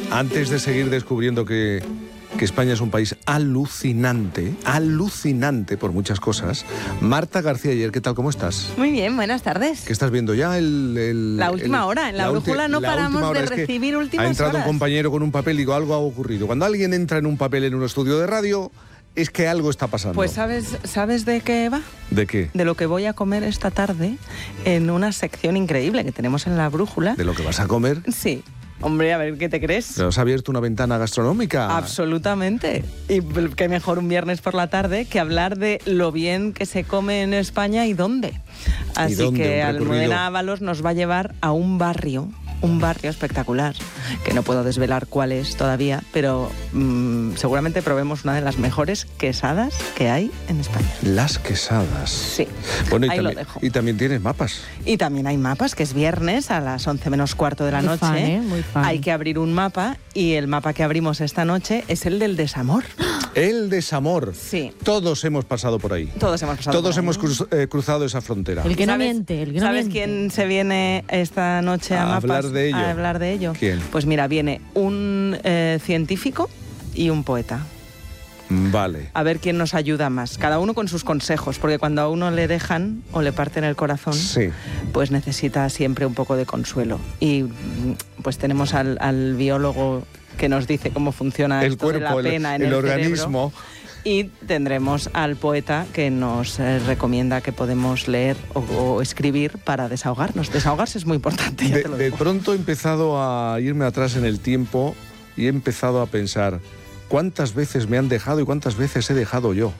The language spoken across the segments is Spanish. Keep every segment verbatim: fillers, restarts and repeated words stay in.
Antes de seguir descubriendo que, que España es un país alucinante, alucinante por muchas cosas, Marta García Ayer, ¿qué tal? ¿Cómo estás? Muy bien, buenas tardes. ¿Qué estás viendo ya? El, el, la última el, hora, en la, la brújula no la paramos hora. de Es recibir últimas horas. Ha entrado horas. un compañero con un papel y digo, algo ha ocurrido. Cuando alguien entra en un papel en un estudio de radio, es que algo está pasando. Pues ¿sabes, ¿sabes de qué va? ¿De qué? De lo que voy a comer esta tarde en una sección increíble que tenemos en la brújula. ¿De lo que vas a comer? Sí. Hombre, a ver, ¿qué te crees? ¿Pero has abierto una ventana gastronómica? Absolutamente. Y qué mejor un viernes por la tarde que hablar de lo bien que se come en España y dónde. Así ¿Y dónde? que Almudena Ábalos nos va a llevar a un barrio, un barrio espectacular, que no puedo desvelar cuál es todavía, pero mmm, seguramente probemos una de las mejores quesadas que hay en España. Las quesadas. Sí, bueno, y ahí también, lo dejo. Y también tienes mapas. Y también hay mapas, que es viernes a las once menos cuarto de la muy noche. Fan, ¿eh? Muy fan. Hay que abrir un mapa y el mapa que abrimos esta noche es el del desamor. El desamor. Sí. Todos hemos pasado por ahí. Todos hemos pasado Todos por ahí. hemos cruz, eh, cruzado esa frontera. El que no ¿Sabes, miente, el que no ¿sabes miente. quién se viene esta noche a, A mapas hablar de ello? a hablar de ello? ¿Quién? Pues mira, viene un eh, científico y un poeta. Vale. A ver quién nos ayuda más. Cada uno con sus consejos, porque cuando a uno le dejan o le parten el corazón, Sí. pues necesita siempre un poco de consuelo. Y pues tenemos al, al biólogo que nos dice cómo funciona El esto de cuerpo, la pena el, en el el organismo. cerebro. Y tendremos al poeta que nos eh, recomienda que podemos leer o, o escribir para desahogarnos. Desahogarse es muy importante, ya De, te lo de digo. pronto he empezado a irme atrás en el tiempo y he empezado a pensar cuántas veces me han dejado y cuántas veces he dejado yo.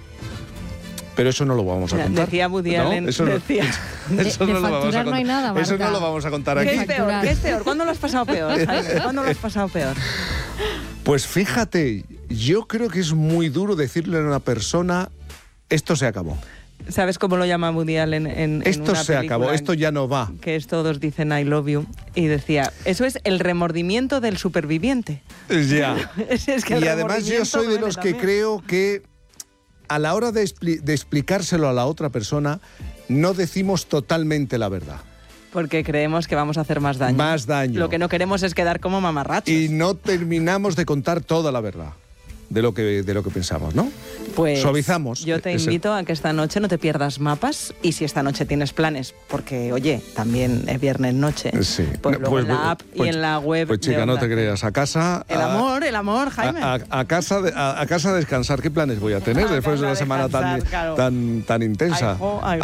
Pero eso no lo vamos a Mira, contar. decía Woody ¿No? Allen, Eso no- decía... De- eso de no lo vamos a facturar no hay contar. nada, Eso no Marta. lo vamos a contar ¿Qué aquí. es peor? ¿Qué es peor? ¿Cuándo lo has pasado peor, Jaime? ¿Cuándo lo has pasado peor? Pues fíjate, yo creo que es muy duro decirle a una persona, esto se acabó. ¿Sabes cómo lo llama Woody Allen en, en Esto una se acabó, película esto ya no va. que es Todos dicen I love you? Y decía, eso es el remordimiento del superviviente. Ya. Es, es que el Y además yo remordimiento soy de duele los que también. creo que a la hora de, expli- de explicárselo a la otra persona, no decimos totalmente la verdad. Porque creemos que vamos a hacer más daño. Más daño. Lo que no queremos es quedar como mamarrachos. Y no terminamos de contar toda la verdad de lo que, de lo que pensamos, ¿no? Pues Suavizamos. yo te Ese- invito a que esta noche no te pierdas mapas y si esta noche tienes planes, porque oye, también es viernes noche, Sí. pues No, luego pues, en la pues, app pues, y en la web. Pues de chica, no Onda te Cero. creas. A casa... El a- amor, el amor, Jaime. A, a- a casa de, a, a casa a descansar. ¿Qué planes voy a tener A después de casa una a semana tan, descansar, claro. tan, tan intensa? Ay, jo, ay,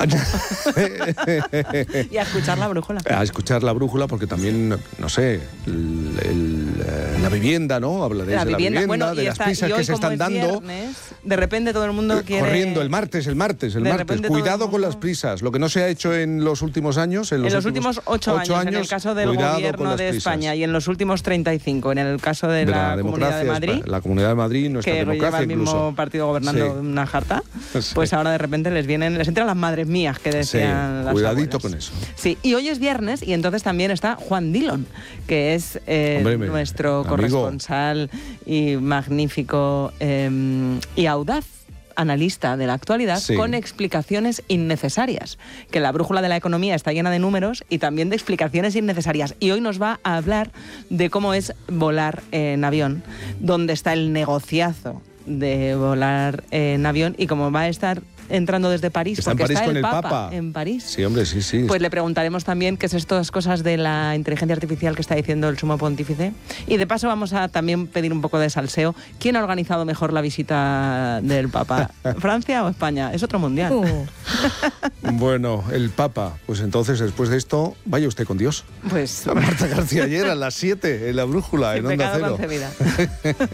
Y a escuchar la brújula. A escuchar la brújula, porque también, no sé, el- el, eh, la vivienda, ¿no? Hablaréis La de la vivienda, vivienda, bueno, de y las esta- prisas y hoy, que se como están es dando. viernes, de repente todo el mundo quiere... Corriendo, el martes, el martes, el De martes. repente todo el Cuidado con mundo- las prisas. Lo que no se ha hecho en los últimos años, en los, En los últimos ocho, años, en el caso del cuidado con gobierno las de prisas. España, y en los últimos treinta y cinco, en el caso de, De la, la Comunidad de democracia, Madrid, la Comunidad de Madrid, nuestra que lleva democracia el mismo incluso. partido gobernando Sí. una jarta, Sí. pues ahora de repente les vienen, les entran las madres mías que decían Sí, las cuidadito abuelas. con eso. Sí, y hoy es viernes y entonces también está Juan Dillon, que es eh, Hombre, me- nuestro amigo. corresponsal y magnífico eh, y audaz analista de la actualidad, Sí. con explicaciones innecesarias, que la brújula de la economía está llena de números y también de explicaciones innecesarias. Y hoy nos va a hablar de cómo es volar en avión, dónde está el negociazo de volar en avión y cómo va a estar entrando desde París, Está en porque París está con el el Papa, Papa. en París. Sí, hombre, sí, sí. Pues le preguntaremos también qué es estas cosas de la inteligencia artificial que está diciendo el sumo pontífice. Y de paso vamos a también pedir un poco de salseo. ¿Quién ha organizado mejor la visita del Papa? ¿Francia o España? Es otro mundial. Uh, Bueno, el Papa. Pues entonces, después de esto, vaya usted con Dios. Pues Marta García Ayer a las siete en la brújula, en sin Onda pecado Cero. concebida.